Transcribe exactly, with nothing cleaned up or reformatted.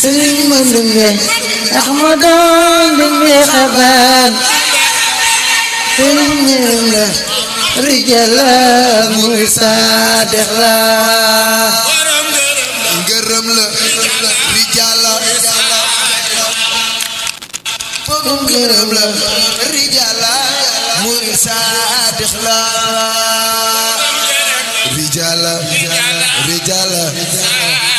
sëriñ ma ndumbe Ahmadu ndumbe xaban sëriñ ngërëm la rijala muy sadex la ngërëm la rijala ngërëm la rijala muy sadex la